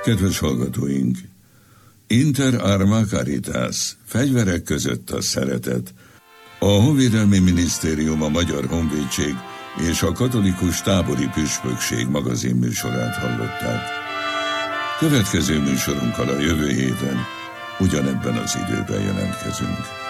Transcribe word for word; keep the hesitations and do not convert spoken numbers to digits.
Kedves hallgatóink! Inter arma caritas, fegyverek között a szeretet. A Honvédelmi Minisztérium, a Magyar Honvédség és a Katolikus Tábori Püspökség magazinműsorát hallották. Következő műsorunkkal a jövő héten ugyanebben az időben jelentkezünk.